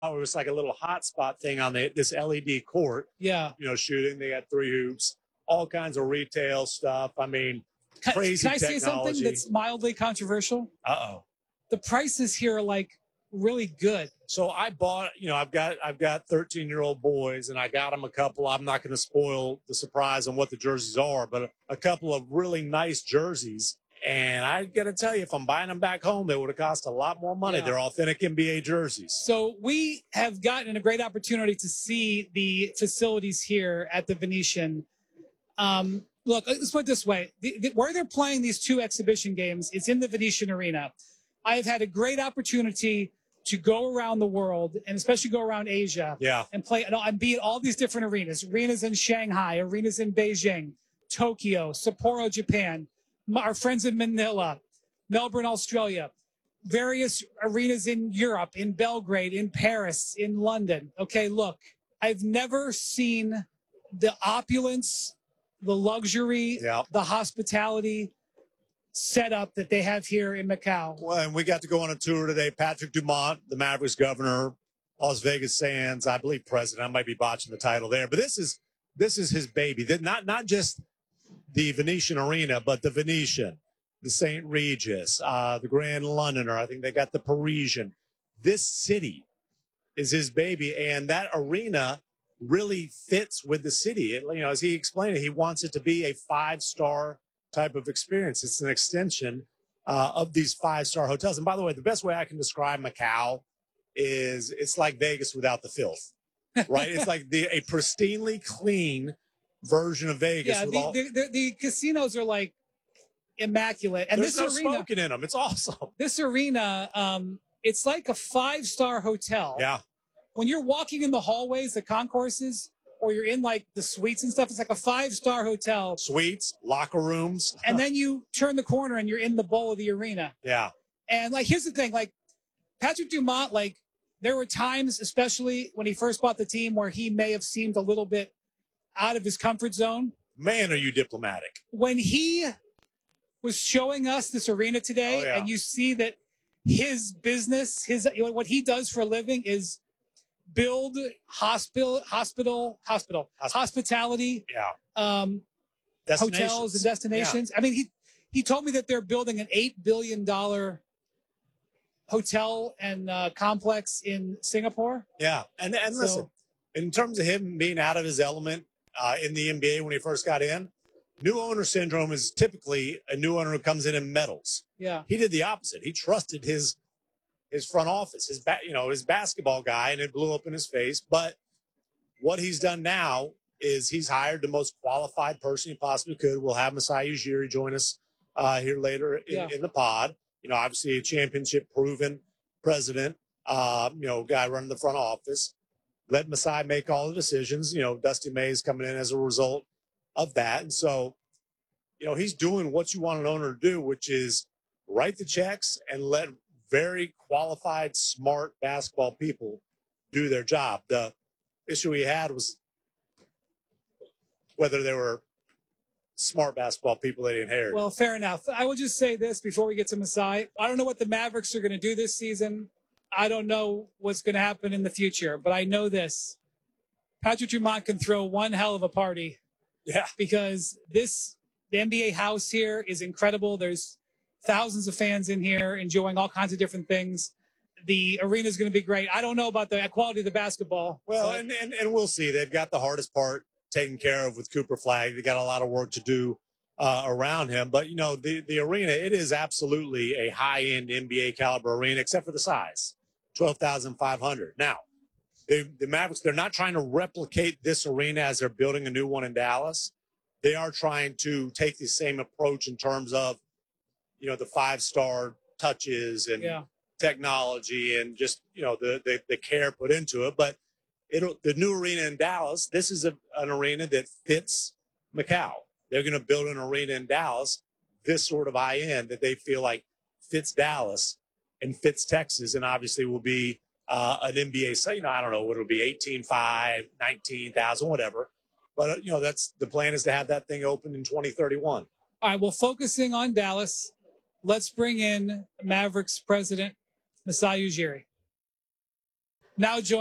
it was like a little hotspot thing on this LED court. Yeah. Shooting. They got 3 hoops, all kinds of retail stuff. I mean, crazy Can I say technology. something that's mildly controversial? Uh-oh. The prices here are like really good. So I bought, I've got 13-year-old boys, and I got them a couple. I'm not going to spoil the surprise on what the jerseys are, but a couple of really nice jerseys. And I got to tell you, if I'm buying them back home, they would have cost a lot more money. Yeah. They're authentic NBA jerseys. So we have gotten a great opportunity to see the facilities here at the Venetian. Look, let's put it this way. Where they're playing these 2 exhibition games, it's in the Venetian Arena. I have had a great opportunity to go around the world, and especially go around Asia, and play and be at all these different arenas in Shanghai, arenas in Beijing, Tokyo, Sapporo, Japan, our friends in Manila, Melbourne, Australia, various arenas in Europe, in Belgrade, in Paris, in London. Okay, look, I've never seen the opulence, the luxury, the hospitality setup that they have here in Macau. Well, and we got to go on a tour today. Patrick Dumont, the Mavericks governor, Las Vegas Sands, I believe president. I might be botching the title there, but this is his baby. Not just the Venetian Arena, but the Venetian, the St. Regis, the Grand Londoner. I think they got the Parisian. This city is his baby, and that arena really fits with the city. As he explained it, he wants it to be a 5-star type of experience. It's an extension of these 5-star hotels. And by the way, the best way I can describe Macau is it's like Vegas without the filth, right? It's like a pristinely clean version of Vegas. Yeah, the casinos are like immaculate. And there's this no arena, smoking in them. It's awesome. This arena, it's like a 5-star hotel. Yeah. When you're walking in the hallways, the concourses, or you're in like the suites and stuff, it's like a 5-star hotel. Suites, locker rooms. And then you turn the corner and you're in the bowl of the arena. Yeah. And like, here's the thing, like Patrick Dumont, like there were times, especially when he first bought the team, where he may have seemed a little bit out of his comfort zone. Man, are you diplomatic. When he was showing us this arena today, and you see that his business, what he does for a living is build hospitality, hotels and destinations. I mean, he told me that they're building an $8 billion hotel and complex in Singapore. Yeah, and listen, in terms of him being out of his element in the NBA when he first got in, new owner syndrome is typically a new owner who comes in and meddles. Yeah, he did the opposite. He trusted his front office, his basketball guy, and it blew up in his face. But what he's done now is he's hired the most qualified person he possibly could. We'll have Masai Ujiri join us here later in the pod. Obviously a championship proven president, guy running the front office. Let Masai make all the decisions. Dusty May is coming in as a result of that. And so, he's doing what you want an owner to do, which is write the checks and let very qualified, smart basketball people do their job. The issue he had was whether they were smart basketball people that he inherited. Well, fair enough. I will just say this before we get to Masai. I don't know what the Mavericks are going to do this season. I don't know what's going to happen in the future, but I know this. Patrick Dumont can throw one hell of a party. Yeah. Because the NBA house here is incredible. There's thousands of fans in here enjoying all kinds of different things. The arena is going to be great. I don't know about the quality of the basketball. Well, and we'll see. They've got the hardest part taken care of with Cooper Flagg. They got a lot of work to do around him. But, the arena, it is absolutely a high-end NBA caliber arena, except for the size, 12,500. Now, the Mavericks, they're not trying to replicate this arena as they're building a new one in Dallas. They are trying to take the same approach in terms of, the 5-star touches and technology and just, the care put into it. But the new arena in Dallas, this is an arena that fits Macau. They're going to build an arena in Dallas, this sort of high end that they feel like fits Dallas and fits Texas, and obviously will be an NBA. So, I don't know what it'll be, 18.5, 19,000, whatever. But, that's the plan, is to have that thing open in 2031. All right. Well, focusing on Dallas, let's bring in Mavericks president Masai Ujiri. now joined